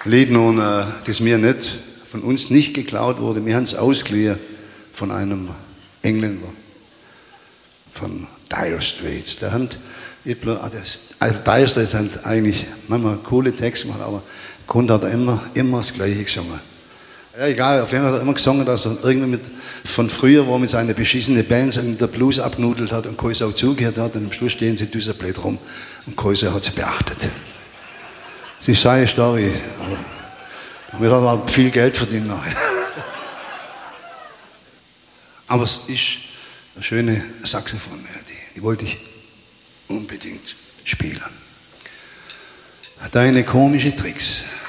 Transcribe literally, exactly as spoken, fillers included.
Lied nun, äh, das mir nicht, von uns nicht geklaut wurde. Wir haben es ausgeliehen von einem Engländer, von Dire Straits. Der hat, also Dire Straits hat eigentlich manchmal coole Texte gemacht, aber Grund hat er immer, immer das Gleiche gesungen. Ja, egal, auf jeden Fall hat er immer gesungen, dass er irgendwie mit, von früher, wo er mit seiner beschissenen Band in der Blues abgenudelt hat und Käuse auch zugehört hat, und am Schluss stehen sie düserblöd rum und Käuse hat sie beachtet. Das ist seine Story, aber damit hat er viel Geld verdient nachher. Aber es ist eine schöne Saxophonmelodie, die wollte ich unbedingt spielen. Deine komischen Tricks.